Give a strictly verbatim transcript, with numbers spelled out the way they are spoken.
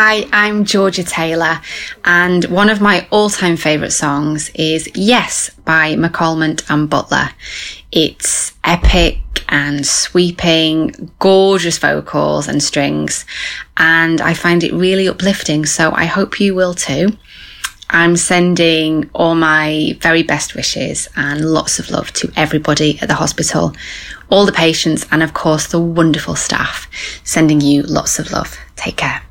Hi, I'm Georgia Taylor, and one of my all-time favourite songs is Yes by McCalmont and Butler. It's epic and sweeping, gorgeous vocals and strings, and I find it really uplifting, so I hope you will too. I'm sending all my very best wishes and lots of love to everybody at the hospital, all the patients, and of course the wonderful staff. Sending you lots of love. Take care.